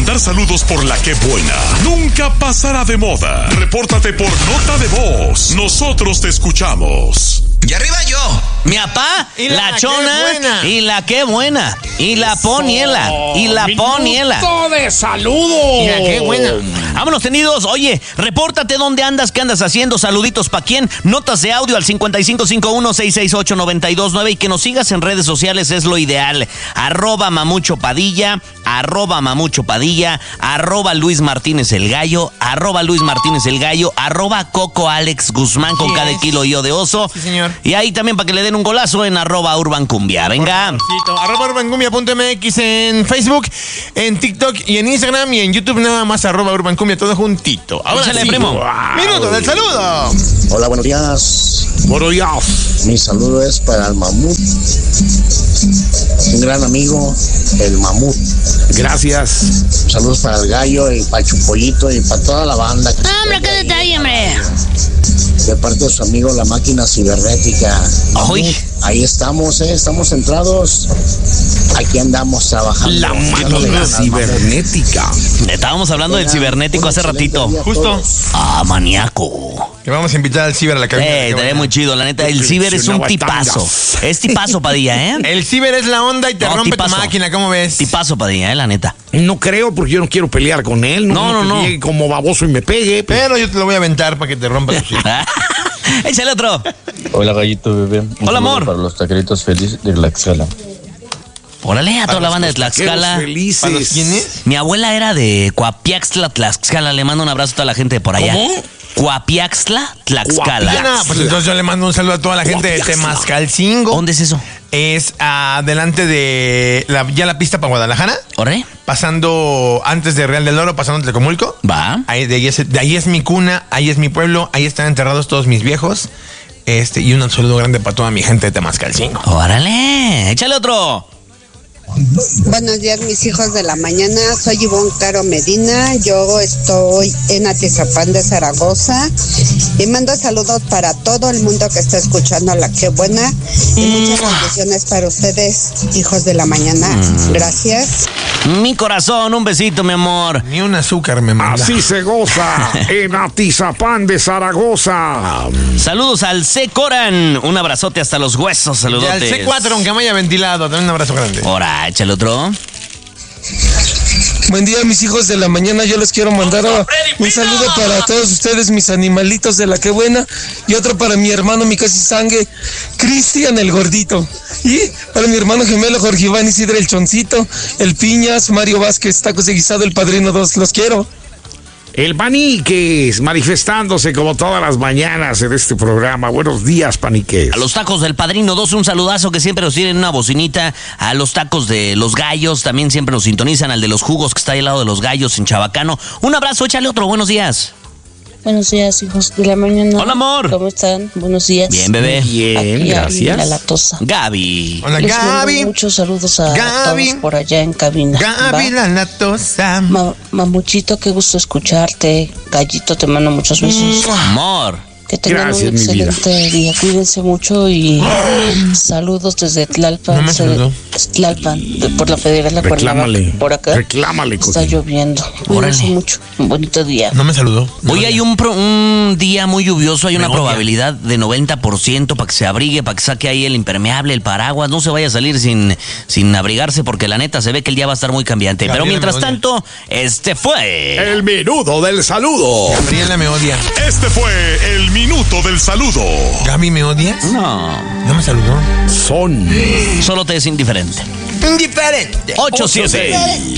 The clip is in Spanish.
mandar saludos por la que buena nunca pasará de moda. Repórtate por nota de voz. Nosotros te escuchamos. Y arriba yo. Mi papá, la chona y la que buena. Y la poniela. Y la poniela. ¡Minuto de saludo! Mira, qué buena. Vámonos, tenidos. Oye, repórtate dónde andas, qué andas haciendo. Saluditos pa' quién. Notas de audio al 5551-668-929 y que nos sigas en redes sociales es lo ideal. @mamuchopadilla, @mamuchopadilla, @Luis Martínez el Gallo, @Luis Martínez el Gallo, @Coco Alex Guzmán con cada kilo yo de oso. Sí, señor. Y ahí también para que le den un golazo en @urbancumbia. Venga. @urbancumbia.mx en Facebook, en TikTok y en Instagram y en YouTube nada más @urbancumbia, todo juntito. Ahora Échale, sí. primo. Minuto del saludo. Hola, buenos días. Buenos días. Mi saludo es para el Mamut, un gran amigo, el Mamut. Gracias. Saludos para el Gallo y para Chupollito y para toda la banda. Hombre, qué detalle, hombre. De parte de su amigo La Máquina Cibernética. Uy. Ahí estamos, estamos centrados. Aquí andamos trabajando. La máquina cibernética. Estábamos hablando del cibernético hace ratito. Justo. Maníaco. Que vamos a invitar al ciber a la cabina. Estaría muy chido, la neta. El ciber es un tipazo. Es tipazo, Padilla, ¿eh? El ciber es la onda y te rompe tipazo. tu máquina, ¿cómo ves? Tipazo, Padilla, la neta. No creo, porque yo no quiero pelear con él. No. Que llegue como baboso y me pegue. Pero yo te lo voy a aventar para que te rompa tu chip. Échale otro. Hola, Gallito Bebé. Hola, amor. Para los taqueritos felices de Tlaxcala. Órale, a toda la banda de Tlaxcala. Felices. ¿Para los quiénes? Mi abuela era de Coapiaxtla, Tlaxcala. Le mando un abrazo a toda la gente de por allá. ¿Cómo? Coapiaxtla, Tlaxcala. Ah, pues entonces yo le mando un saludo a toda la gente de Temascalcingo. ¿Dónde es eso? Es adelante de la pista para Guadalajara. ¿Órale? Pasando antes de Real del Oro, pasando Tlacomulco. Va. Ahí, de ahí es mi cuna, ahí es mi pueblo, ahí están enterrados todos mis viejos. Y un saludo grande para toda mi gente de Temascalcingo. Órale, échale otro. Buenos días, mis hijos de la mañana. Soy Ivonne Caro Medina. Yo estoy en Atizapán de Zaragoza y mando saludos para todo el mundo que está escuchando a La Qué Buena y muchas bendiciones para ustedes, hijos de la mañana. Gracias. Mi corazón, un besito, mi amor. Ni un azúcar me manda. Así se goza en Atizapán de Zaragoza. Saludos al C. Coran. Un abrazote hasta los huesos. Y Saludotes. al C4, aunque me haya ventilado, también un abrazo grande. Ahora, échale otro. Buen día, mis hijos de la mañana. Yo les quiero mandar un saludo para todos ustedes, mis animalitos de La Qué Buena, y otro para mi hermano, mi casi sangre, Cristian el Gordito, y para mi hermano gemelo Jorge Iván Isidre el Choncito, el Piñas, Mario Vázquez, Tacos de Guisado, el Padrino 2. Los quiero. El Paniques manifestándose como todas las mañanas en este programa. Buenos días, Paniques. A los tacos del Padrino 2, un saludazo que siempre nos tienen una bocinita. A los tacos de los gallos, también siempre nos sintonizan. Al de los jugos que está ahí al lado de los gallos en Chabacano. Un abrazo, échale otro, buenos días. Buenos días, hijos de la mañana. Hola, amor. ¿Cómo están? Buenos días. Bien, bebé. Bien, Aquí gracias. La latosa. Gaby. Hola, Les Gaby. mando muchos saludos a Gaby. todos por allá en cabina. Gaby la latosa. Mamuchito, qué gusto escucharte. Gallito, te mando muchos besos. Amor. Que tengan Gracias, un mi vida. excelente día. Cuídense mucho y saludos desde Tlalpan. No me saludó. Tlalpan, por la Federal de Reclámale. Por acá. Reclámale, Está coquín. lloviendo. Cuídense mucho. Un bonito día. No me saludó. Hoy hay un día muy lluvioso, hay una probabilidad de 90% para que se abrigue, para que saque ahí el impermeable, el paraguas, no se vaya a salir sin abrigarse porque la neta se ve que el día va a estar muy cambiante. Gabriela Pero mientras me odia. tanto, este fue... El minuto del saludo. Gabriela me odia. Este fue el minuto del saludo. ¿Gaby me odias? No, No me saludó. Son solo te es indiferente. Indiferente. 8-7.